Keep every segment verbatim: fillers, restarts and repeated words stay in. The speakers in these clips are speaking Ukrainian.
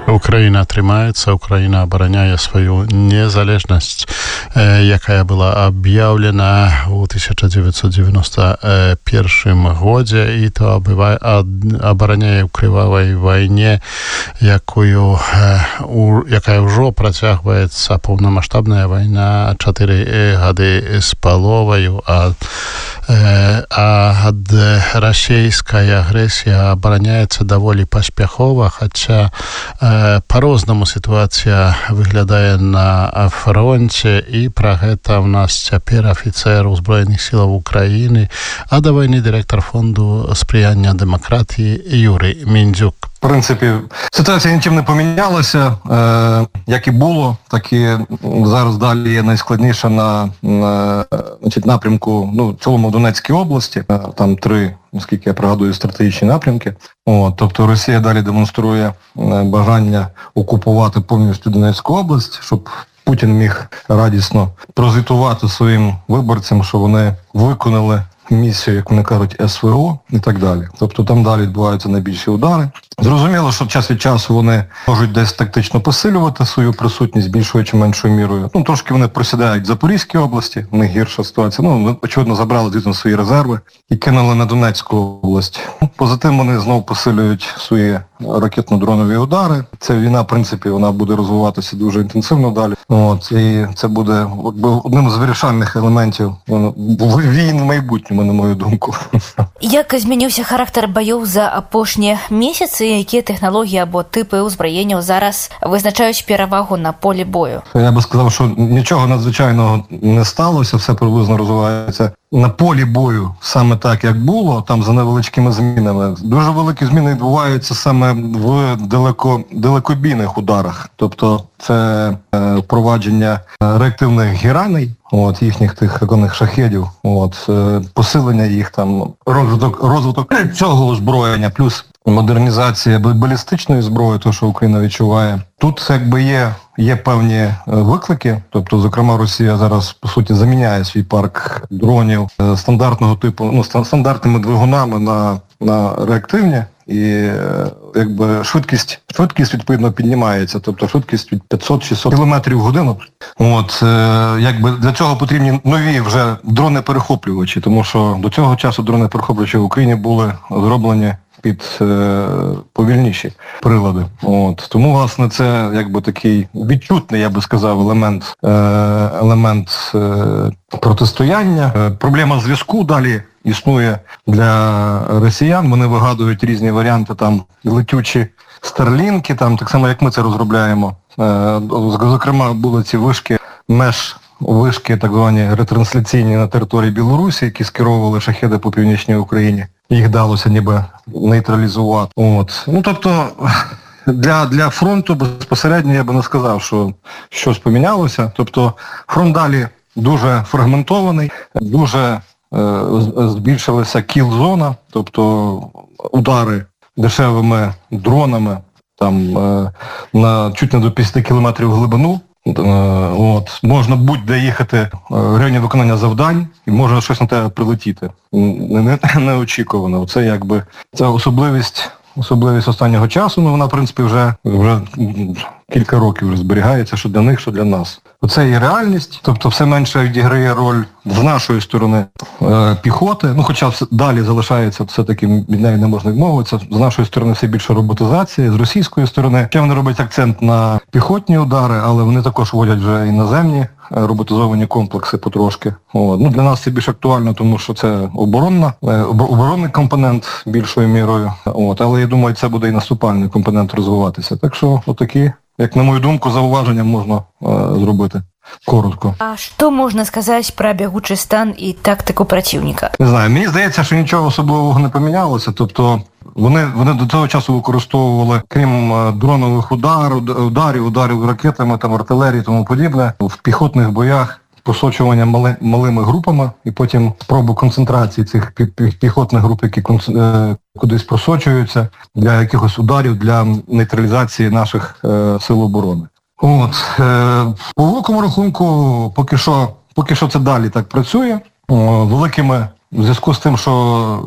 Украина трымаецца, Украина абараняе сваю незалежнасць, якая была аб'яўлена ў тысяча дзевяцьсот девяносто першым годзе, і то абараняе ў крывавай вайне, якую, якая ўжо працягваецца, поўнамаштабная вайна чатыры гады з паловаю, а ад расійскай агрэсія абараняецца даволі паспяхова, хаця по-рознаму сітуацыя выглядае на фронце, і пра гэта ў нас цяпер афіцэр узброеных сілаў Украіны, а да вайны дырэктар фонду спрыяння дэмакратіі Юрій Міндзюк. В принципі, ситуація нічим не помінялася. Е, як і було, так і зараз далі є найскладніше на, на значить, напрямку, ну, в цілому в Донецькій області. Там три, наскільки я пригадую, стратегічні напрямки. О, тобто Росія далі демонструє бажання окупувати повністю Донецьку область, щоб Путін міг радісно прозвітувати своїм виборцям, що вони виконали місію, як вони кажуть, ес ве о і так далі. Тобто там далі відбуваються найбільші удари. Зрозуміло, що час від часу вони можуть десь тактично посилювати свою присутність більшою чи меншою мірою. Ну, трошки вони просідають в Запорізькій області, в них гірша ситуація. Ну, очевидно, забрали, звісно, свої резерви і кинули на Донецьку область. Поза тим вони знову посилюють свої ракетно-дронові удари. Ця війна, в принципі, вона буде розвиватися дуже інтенсивно далі. От, і це буде одним з вирішальних елементів війн в майбутньому, на мою думку. Як змінився характер боїв за апошні місяці? Які технології або типи узброєння зараз визначають перевагу на полі бою? Я би сказав, що нічого надзвичайного не сталося, все приблизно розвивається на полі бою саме так, як було, там за невеличкими змінами. Дуже великі зміни відбуваються саме в далеко, далекобійних ударах. Тобто це е, впровадження реактивних гіраней, от, їхніх тих виконаних шахедів, от, е, посилення їх, там, розвиток, розвиток цього озброєння, плюс модернізація балістичної зброї, то, що Україна відчуває. Тут якби є, є певні виклики, тобто, зокрема, Росія зараз, по суті, заміняє свій парк дронів стандартного типу, ну, стандартними двигунами на, на реактивні, і якби швидкість, швидкість відповідно піднімається, тобто швидкість від п'ятсот-шістсот кілометрів в годину. От, якби для цього потрібні нові вже дрони-перехоплювачі, тому що до цього часу дрони-перехоплювачі в Україні були зроблені під е, повільніші прилади. От. Тому, власне, це якби такий відчутний, я би сказав, елемент, е, елемент е, протистояння. Е, проблема зв'язку далі існує для росіян. Вони вигадують різні варіанти, там, летючі старлінки, там, так само, як ми це розробляємо. Е, зокрема, були ці вишки меж, вишки, так звані ретрансляційні на території Білорусі, які скеровували шахеди по північній Україні. Їх далося ніби нейтралізувати. От. Ну, тобто, для, для фронту безпосередньо я би не сказав, що щось помінялося. Тобто, фронт далі дуже фрагментований, дуже е, збільшилася кіл-зона, тобто удари дешевими дронами, там, е, на чуть не до п'ятдесят кілометрів в глибину. От. Можна будь-де їхати в районі виконання завдань і може щось на тебе прилетіти. Не, неочікувано. Це якби це особливість, особливість останнього часу, але вона, в принципі, вже, вже кілька років вже зберігається, що для них, що для нас. Оце є реальність, тобто все менше відіграє роль з нашої сторони е, піхоти, ну хоча все, далі залишається все-таки, від неї не можна відмовитися, з нашої сторони все більше роботизації, з російської сторони. Ще вони роблять акцент на піхотні удари, але вони також вводять вже і наземні роботизовані комплекси потрошки. От. Ну, для нас це більш актуально, тому що це оборонна, оборонний компонент більшою мірою. От. Але я думаю, це буде і наступальний компонент розвиватися. Так що отакі, як на мою думку, зауваження можна е, зробити. Коротко. А що можна сказати про бігучий стан і тактику противника? Не знаю, мені здається, що нічого особливого не помінялося. Тобто вони, вони до цього часу використовували, крім дронових ударів, ударів, ударів ракетами, там, артилерії і тому подібне, в піхотних боях просочування мали, малими групами і потім спробу концентрації цих піхотних груп, які е, кудись просочуються для якихось ударів, для нейтралізації наших е, сил оборони. От, е, по великому рахунку, поки що, поки що це далі так працює. О, великими, в зв'язку з тим, що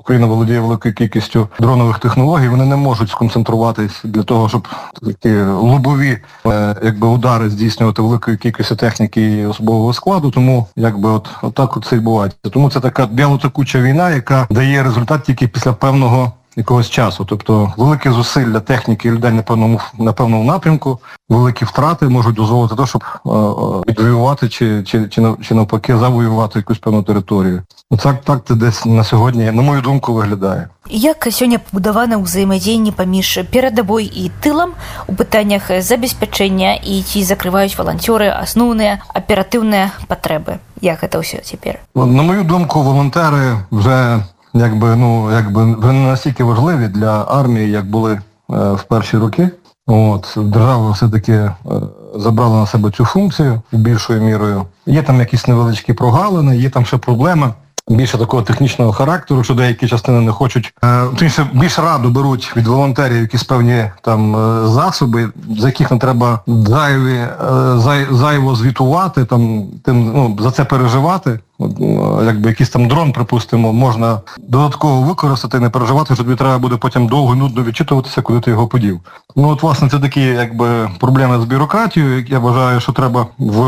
Україна володіє великою кількістю дронових технологій, вони не можуть сконцентруватись для того, щоб такі лобові якби, удари здійснювати великої кількості техніки і особового складу, тому якби от, от так от це відбувається. Тому це така вялотекуча війна, яка дає результат тільки після певного якогось часу. Тобто великі зусилля техніки і людей на певному, на певному напрямку, великі втрати можуть дозволити те, щоб е, відвоювати чи, чи, чи, чи навпаки завоювати якусь певну територію. Так, так це десь на сьогодні, на мою думку, виглядає. Як сёння пабудавана ўзаемадзеянне паміж перадавой і тылам у пытаннях забеспячэння і ці закрываюць валанцёры асноўныя аператыўныя патрэбы? Як гэта ўсё цяпер? На мою думку, волонтери вже якби, ну, якби не настільки важливі для армії, як були е, в перші роки. От, держава все-таки е, забрала на себе цю функцію більшою мірою. Є там якісь невеличкі прогалини, є там ще проблеми більше такого технічного характеру, що деякі частини не хочуть. Е, Тимше більш раду беруть від волонтерів якісь певні там е, засоби, за яких не треба зайві, е, зай, зайво звітувати, там, тим, ну, за це переживати. Якби якийсь там дрон, припустимо, можна додатково використати, не переживати, що тобі треба буде потім довго і нудно відчитуватися, куди ти його подів. Ну от, власне, це такі якби проблеми з бюрократією, я вважаю, що треба в,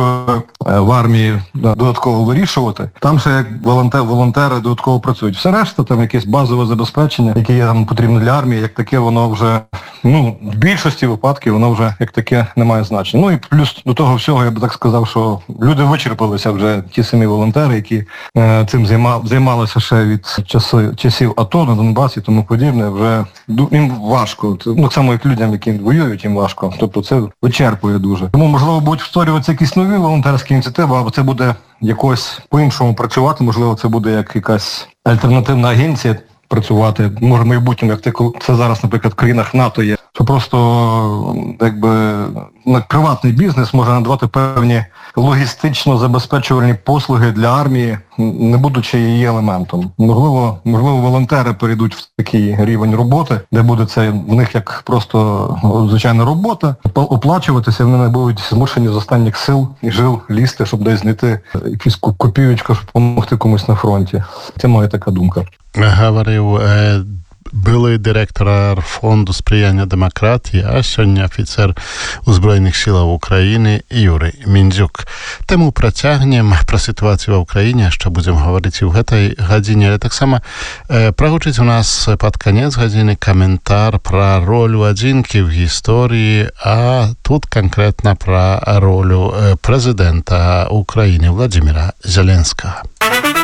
в армії да, додатково вирішувати. Там ще як волонтери, волонтери додатково працюють. Все решта, там якесь базове забезпечення, яке є там потрібно для армії, як таке воно вже, ну, в більшості випадків воно вже як таке не має значення. Ну і плюс до того всього, я би так сказав, що люди вичерпалися вже, ті самі волонтери, які е, цим займа, займалися ще від часи, часів АТО на Донбасі і тому подібне, вже їм важко. Ну, так само, як людям, які воюють, їм важко. Тобто це вичерпує дуже. Тому, можливо, будуть створюватися якісь нові волонтерські ініціативи, або це буде якось по-іншому працювати, можливо, це буде як якась альтернативна агенція працювати, може, в майбутньому, як це зараз, наприклад, в країнах НАТО є, що просто, якби, приватний бізнес може надавати певні логістично-забезпечувальні послуги для армії, не будучи її елементом. Можливо, можливо, волонтери перейдуть в такий рівень роботи, де буде це в них як просто звичайна робота, оплачуватися, вони не будуть змушені з останніх сил і жил лізти, щоб десь знайти якусь копійочку, щоб допомогти комусь на фронті. Це моя така думка. Говорив е, былы дырэктар фонду спрыяння дэмакратіі, а сёння афіцэр узброеных сілаў Украіны Юрый Міндзюк. Тэму працягнем пра сітуацыю ва ўкраіне, яшчэ будзем гаварыць і ў гэтай гадзіне, але таксама э, прагучыць у нас пад канец гадзіны каментар пра ролю адзінкі ў гісторыі, а тут канкрэтна пра ролю э, прэзідэнта Украіны Владзіміра Зеленскага.